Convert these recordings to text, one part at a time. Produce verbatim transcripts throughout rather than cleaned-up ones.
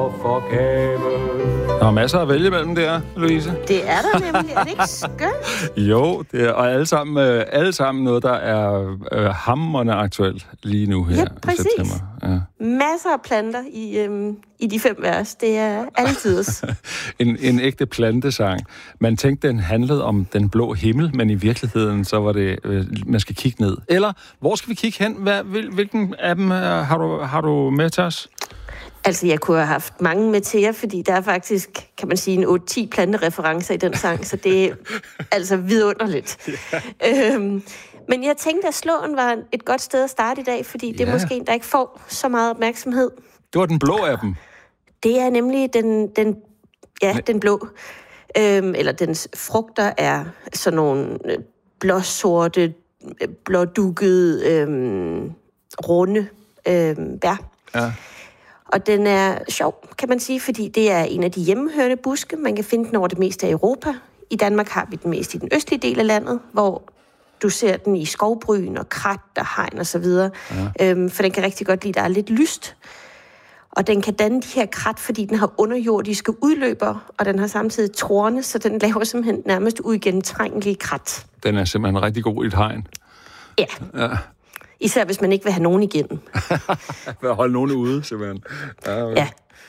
Der er masser at vælge mellem der, Louise. Det er der nemlig. Er det ikke skønt? Jo, det er, og alle sammen, øh, alle sammen noget, der er øh, hamrende aktuelt lige nu her ja, i september. Ja. Masser af planter i, øhm, i de fem vers. Det er altid. en, en ægte plantesang. Man tænkte, den handlede om den blå himmel, men i virkeligheden, så var det, øh, man skal kigge ned. Eller, hvor skal vi kigge hen? Hvad, hvil, hvilken af dem øh, har, du, har du med til os? Altså, jeg kunne have haft mange med til jer, fordi der er faktisk, kan man sige, en otte ti plantereferencer i den sang, så det er altså vidunderligt. Ja. Øhm, men jeg tænkte, at slåen var et godt sted at starte i dag, fordi det er ja. måske en, der ikke får så meget opmærksomhed. Det var den blå af dem. Det er nemlig den, den, ja, den blå. Øhm, eller dens frugter er sådan nogle blåsorte, blådukkede, øhm, runde øhm, bær. Ja. Og den er sjov, kan man sige, fordi det er en af de hjemmehørende buske. Man kan finde den over det meste af Europa. I Danmark har vi den mest i den østlige del af landet, hvor du ser den i skovbryn og krat og hegn og så videre. Ja. Øhm, for den kan rigtig godt lide, at der er lidt lyst. Og den kan danne de her krat, fordi den har underjordiske udløber, og den har samtidig torne, så den laver simpelthen nærmest uigennemtrængelige krat. Den er simpelthen rigtig god i et hegn. Ja. ja. Især hvis man ikke vil have nogen igennem. Vil holde nogen ude, simpelthen. Ja. Okay.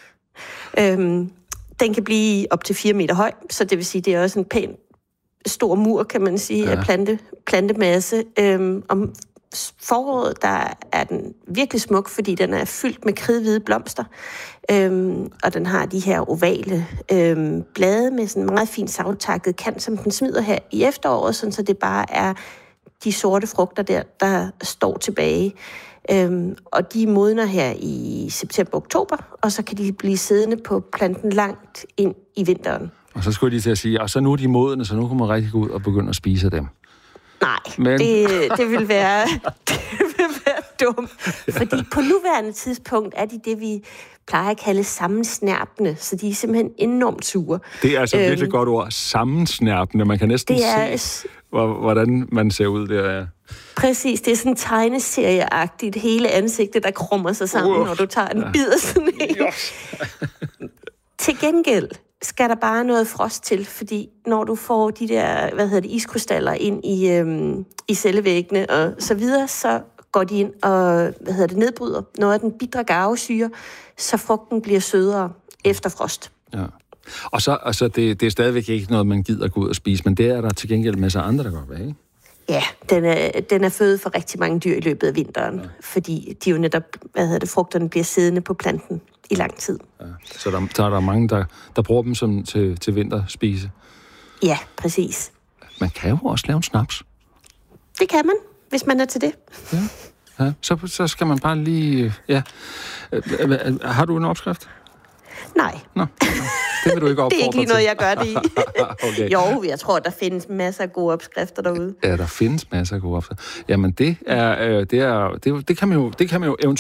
ja. Øhm, den kan blive op til fire meter høj, så det vil sige, det er også en pæn stor mur, kan man sige, ja. af plante, plantemasse. Øhm, om foråret, der er den virkelig smuk, fordi den er fyldt med kridhvide blomster, øhm, og den har de her ovale øhm, blade med sådan en meget fint savtakket kant, som den smider her i efteråret, sådan, så det bare er de sorte frugter der, der står tilbage. Øhm, og de modner her i september-oktober, og så kan de blive siddende på planten langt ind i vinteren. Og så skulle de til at sige, og så nu er de modne, så nu kan man rigtig gå ud og begynde at spise dem. Nej, Men... det, det, vil være, det vil være dumt. Fordi på nuværende tidspunkt er de det, vi plejer at kalde sammensnærpende, så de er simpelthen enormt sure. Det er altså øhm, virkelig godt ord, sammensnærpende. Man kan næsten det er, se, hvordan man ser ud der. Ja. Præcis, det er sådan tegneserieagtigt, hele ansigtet, der krummer sig sammen, uh, når du tager en ja. bid af sådan en. Yes. Til gengæld skal der bare noget frost til, fordi når du får de der, hvad hedder det, iskrystaller ind i, øhm, i cellevæggene og så videre, så går de ind og, hvad hedder det, nedbryder noget af den bitre garvesyre, så frugten bliver sødere efter frost. Ja. Og så, altså det, det er stadigvæk ikke noget, man gider gå ud og spise, men det er der til gengæld masser af andre, der går væk, ikke? Ja, den er, den er føde for rigtig mange dyr i løbet af vinteren, ja. fordi de jo netop, hvad hedder det, frugterne bliver siddende på planten i lang tid. Ja. Så der, der er der mange, der, der bruger dem som til, til vinterspise? Ja, præcis. Man kan jo også lave en snaps. Det kan man, hvis man er til det. Ja, ja. Så, så skal man bare lige... Ja. Har du en opskrift? Nej. Nå, det vil du ikke opfordre til. Det er ikke lige noget, jeg gør det i. Okay. Jo, jeg tror, der findes masser af gode opskrifter derude. Ja, der findes masser af gode opskrifter. Jamen, det er, det er, det, det kan man jo, det kan man jo eventuelt